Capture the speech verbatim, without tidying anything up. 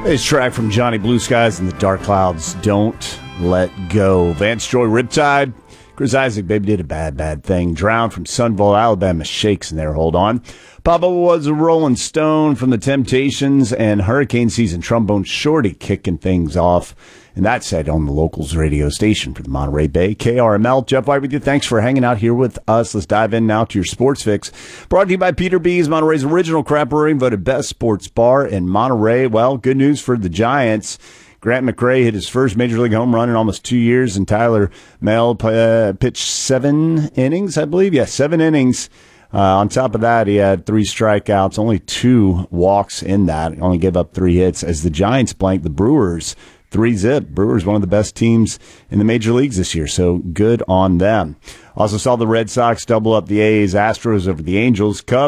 This track from Johnny Blue Skies and the Dark Clouds, Don't Let Go. Vance Joy, Riptide. Chris Isaac, Baby Did a Bad, Bad Thing. Drown from Sunville, Alabama. Shakes in there, hold on. Papa Was a Rolling Stone from the Temptations, and Hurricane Season Trombone Shorty kicking things off. And that said on the Locals radio station for the Monterey Bay, K R M L. Jeff White with you. Thanks for hanging out here with us. Let's dive in now to your sports fix. Brought to you by Peter B's, Monterey's original craft brewery, voted best sports bar in Monterey. Well, good news for the Giants. Grant McRae hit his first Major League home run in almost two years, and Tyler Mel uh, pitched seven innings, I believe. Yeah, seven innings. Uh, on top of that, he had three strikeouts, only two walks in that. He only gave up three hits as the Giants blanked the Brewers three zip. Brewers, one of the best teams in the major leagues this year, so good on them. Also saw the Red Sox double up the A's, Astros over the Angels, Cubs